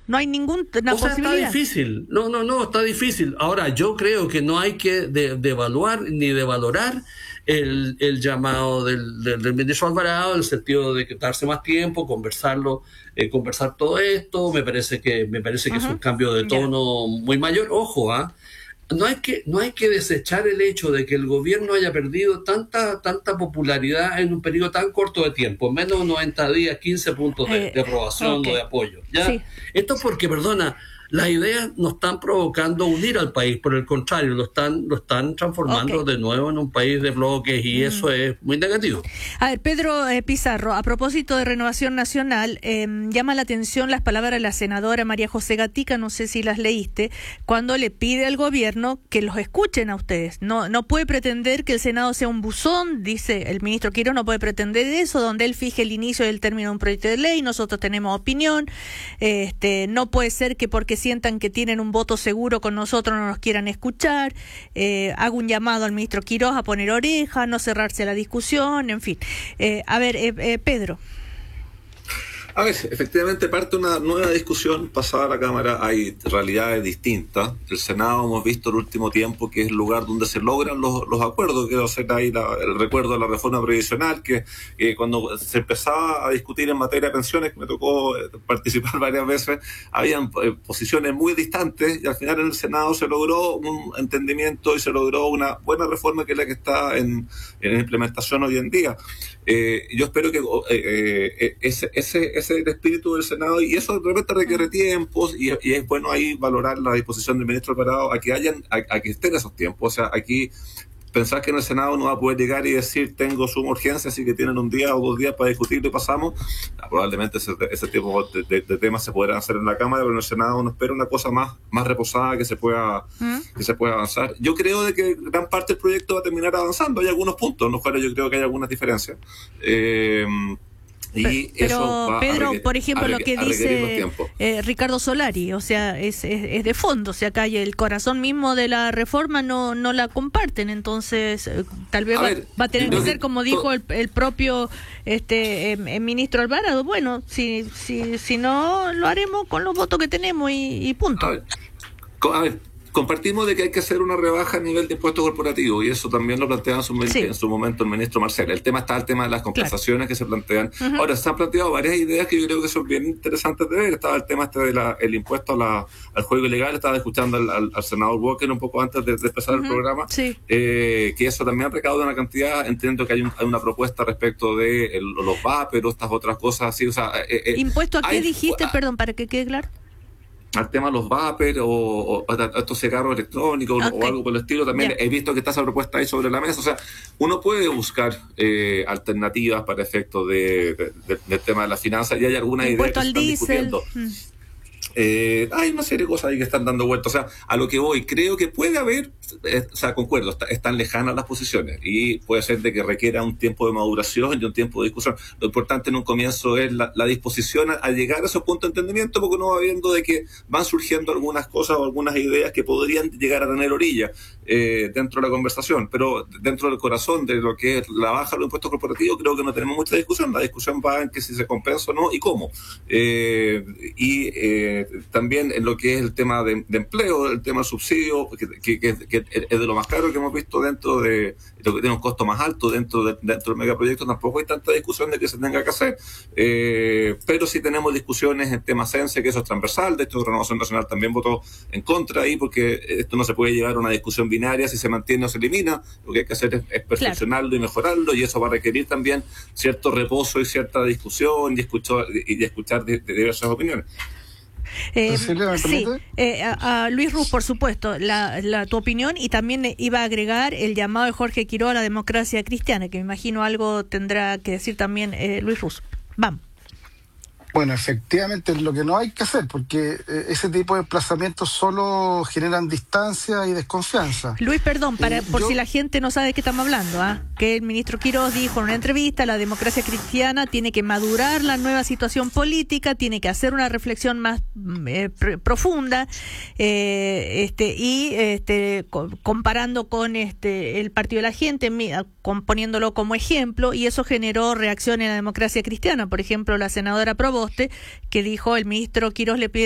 No hay ninguna posibilidad. Está difícil. No, está difícil. Ahora, yo creo que no hay que devaluar ni devalorar el llamado del ministro Alvarado, en el sentido de que darse más tiempo, conversar todo esto. Me parece que es un cambio de tono muy mayor. Ojo, no hay que desechar el hecho de que el gobierno haya perdido tanta popularidad en un periodo tan corto de tiempo, menos de 90 días, 15 puntos de aprobación o de apoyo. ¿Ya? Sí. Esto porque, perdona, las ideas no están provocando unir al país, por el contrario, lo están transformando de nuevo en un país de bloques, y eso es muy negativo. A ver, Pedro Pizarro, a propósito de Renovación Nacional, llama la atención las palabras de la senadora María José Gatica, no sé si las leíste, cuando le pide al gobierno que los escuchen a ustedes. No puede pretender que el Senado sea un buzón, dice el ministro Quirós, no puede pretender eso, donde él fije el inicio y el término de un proyecto de ley, nosotros tenemos opinión, no puede ser que porque sientan que tienen un voto seguro con nosotros no nos quieran escuchar. Hago un llamado al ministro Quirós a poner oreja, no cerrarse la discusión, en fin. Pedro. A ver, efectivamente parte una nueva discusión pasada a la Cámara. Hay realidades distintas. El Senado hemos visto el último tiempo que es el lugar donde se logran los acuerdos. Quiero hacer ahí el recuerdo de la reforma previsional, que cuando se empezaba a discutir en materia de pensiones, que me tocó participar varias veces, habían posiciones muy distantes, y al final en el Senado se logró un entendimiento y se logró una buena reforma, que es la que está en implementación hoy en día. Yo espero que ese es el espíritu del Senado, y eso de repente requiere tiempos, y es bueno ahí valorar la disposición del ministro Alvarado a que estén esos tiempos. O sea, aquí pensar que en el Senado no va a poder llegar y decir tengo suma urgencia, así que tienen un día o 2 días para discutirlo y pasamos. Probablemente ese tipo de temas se podrán hacer en la Cámara, pero en el Senado uno espera una cosa más reposada, que se pueda avanzar. Yo creo de que gran parte del proyecto va a terminar avanzando. Hay algunos puntos en los cuales yo creo que hay algunas diferencias. Pero Pedro, por ejemplo, lo que dice Ricardo Solari, o sea, es de fondo, o sea, acá el corazón mismo de la reforma no la comparten, entonces tal vez va a tener que ser como dijo el propio ministro Alvarado. Bueno, si no, lo haremos con los votos que tenemos y punto. A ver, compartimos de que hay que hacer una rebaja a nivel de impuestos corporativos, y eso también lo planteaba en su momento el ministro Marcel. El tema de las compensaciones que se plantean. Ahora, se han planteado varias ideas que yo creo que son bien interesantes de ver. Estaba el tema el impuesto al juego ilegal. Estaba escuchando al senador Walker un poco antes de empezar el programa, que eso también recauda una cantidad. Entiendo que hay una propuesta respecto de los vapers o estas otras cosas así. O sea, ¿impuesto a qué dijiste? Perdón, para que quede claro. Al tema de los vapers o estos cigarros electrónicos o algo por el estilo, también he visto que está esa propuesta ahí sobre la mesa. O sea, uno puede buscar alternativas para efectos del tema de las finanzas, y hay algunas ideas que se están discutiendo. Hay una serie de cosas ahí que están dando vueltas. O sea, a lo que voy, creo que puede haber, concuerdo, están lejanas las posiciones, y puede ser de que requiera un tiempo de maduración y un tiempo de discusión. Lo importante en un comienzo es la disposición a llegar a ese punto de entendimiento, porque uno va viendo de que van surgiendo algunas cosas o algunas ideas que podrían llegar a tener orilla dentro de la conversación, pero dentro del corazón de lo que es la baja de los impuestos corporativos, creo que no tenemos mucha discusión. La discusión va en que si se compensa o no y cómo. También en lo que es el tema de empleo, el tema del subsidio, que es de lo más caro que hemos visto dentro de lo que tiene un costo más alto dentro del megaproyecto. Tampoco hay tanta discusión de que se tenga que hacer, pero sí tenemos discusiones en temas CENSE, que eso es transversal. De hecho, Renovación Nacional también votó en contra ahí, porque esto no se puede llevar a una discusión binaria, si se mantiene o se elimina. Lo que hay que hacer es perfeccionarlo y mejorarlo, y eso va a requerir también cierto reposo y cierta discusión y escuchar diversas opiniones. A Luis Ruz, por supuesto, tu opinión, y también iba a agregar el llamado de Jorge Quirós a la democracia cristiana, que me imagino algo tendrá que decir también Luis Ruz. Vamos. Bueno, efectivamente, lo que no hay que hacer, porque ese tipo de desplazamientos solo generan distancia y desconfianza. Luis, perdón, si la gente no sabe de qué estamos hablando, que el ministro Quirós dijo en una entrevista: la democracia cristiana tiene que madurar la nueva situación política, tiene que hacer una reflexión más profunda, comparando con el Partido de la Gente, poniéndolo como ejemplo, y eso generó reacción en la democracia cristiana. Por ejemplo, la senadora Proboste, que dijo: el ministro Quirós le pide